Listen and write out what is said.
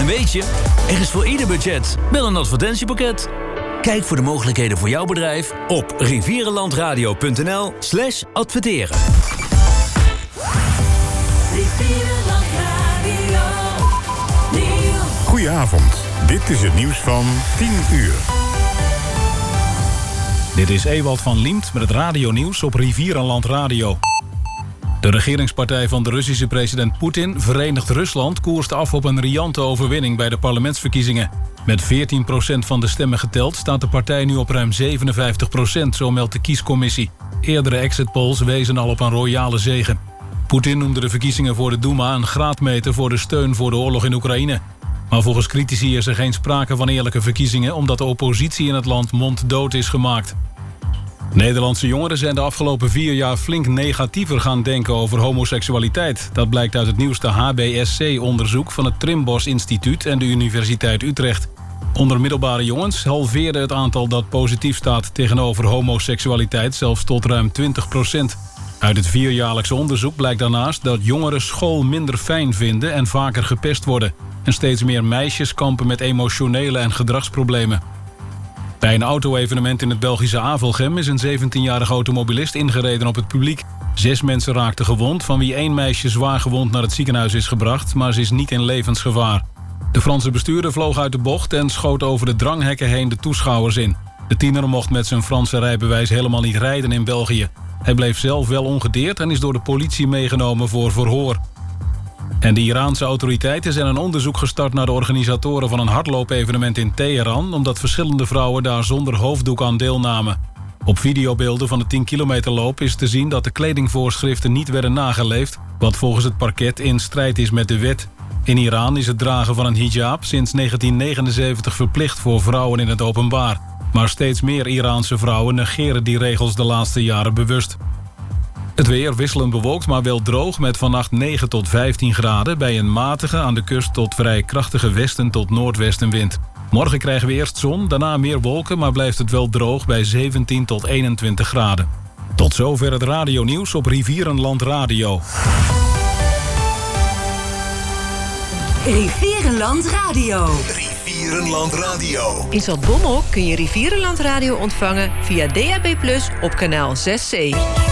weet je, er is voor ieder budget wel een advertentiepakket. Kijk voor de mogelijkheden voor jouw bedrijf op rivierenlandradio.nl/adverteren. Goedenavond, dit is het nieuws van 10 uur. Dit is Ewald van Liemt met het radionieuws op Rivierenland Radio. De regeringspartij van de Russische president Poetin, Verenigd Rusland, koerst af op een riante overwinning bij de parlementsverkiezingen. Met 14% van de stemmen geteld staat de partij nu op ruim 57%, zo meldt de kiescommissie. Eerdere exit polls wezen al op een royale zege. Poetin noemde de verkiezingen voor de Duma een graadmeter voor de steun voor de oorlog in Oekraïne. Maar volgens critici is er geen sprake van eerlijke verkiezingen, omdat de oppositie in het land monddood is gemaakt. Nederlandse jongeren zijn de afgelopen 4 jaar flink negatiever gaan denken over homoseksualiteit. Dat blijkt uit het nieuwste HBSC-onderzoek van het Trimbos Instituut en de Universiteit Utrecht. Onder middelbare jongens halveerde het aantal dat positief staat tegenover homoseksualiteit zelfs tot ruim 20%. Uit het 4-jaarlijkse onderzoek blijkt daarnaast dat jongeren school minder fijn vinden en vaker gepest worden. En steeds meer meisjes kampen met emotionele en gedragsproblemen. Bij een auto-evenement in het Belgische Avelgem is een 17-jarige automobilist ingereden op het publiek. 6 mensen raakten gewond, van wie 1 meisje zwaar gewond naar het ziekenhuis is gebracht, maar ze is niet in levensgevaar. De Franse bestuurder vloog uit de bocht en schoot over de dranghekken heen de toeschouwers in. De tiener mocht met zijn Franse rijbewijs helemaal niet rijden in België. Hij bleef zelf wel ongedeerd en is door de politie meegenomen voor verhoor. En de Iraanse autoriteiten zijn een onderzoek gestart naar de organisatoren van een hardloopevenement in Teheran, omdat verschillende vrouwen daar zonder hoofddoek aan deelnamen. Op videobeelden van de 10-kilometerloop is te zien dat de kledingvoorschriften niet werden nageleefd, wat volgens het parket in strijd is met de wet. In Iran is het dragen van een hijab sinds 1979 verplicht voor vrouwen in het openbaar. Maar steeds meer Iraanse vrouwen negeren die regels de laatste jaren bewust. Het weer wisselend bewolkt, maar wel droog met vannacht 9 tot 15 graden... bij een matige, aan de kust tot vrij krachtige westen tot noordwestenwind. Morgen krijgen we eerst zon, daarna meer wolken, maar blijft het wel droog bij 17 tot 21 graden. Tot zover het radionieuws op Rivierenland Radio. Rivierenland Radio. Rivierenland Radio. In Zaltbommel kun je Rivierenland Radio ontvangen via DAB+ op kanaal 6C.